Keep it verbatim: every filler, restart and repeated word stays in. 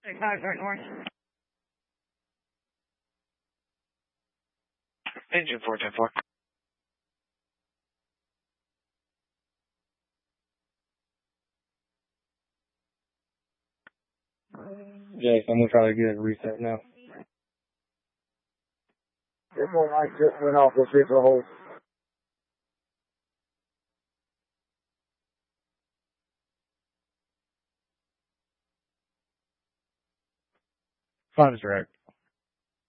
thirty-five North North. Engine four ten four. Jake, I'm gonna try to get it reset now. It's one light just went off. We'll see if it'll hold. Five is direct.